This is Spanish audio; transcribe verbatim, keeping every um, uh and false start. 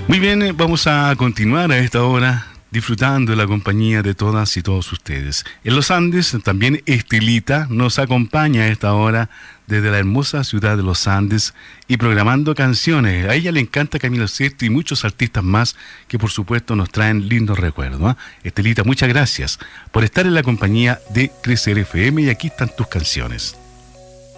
Muy bien, eh, vamos a continuar a esta hora disfrutando de la compañía de todas y todos ustedes. En los Andes, también Estelita nos acompaña a esta hora desde la hermosa ciudad de los Andes y programando canciones. A ella le encanta Camilo Sesto y muchos artistas más que por supuesto nos traen lindos recuerdos, ¿eh? Estelita, muchas gracias por estar en la compañía de Crecer F M y aquí están tus canciones.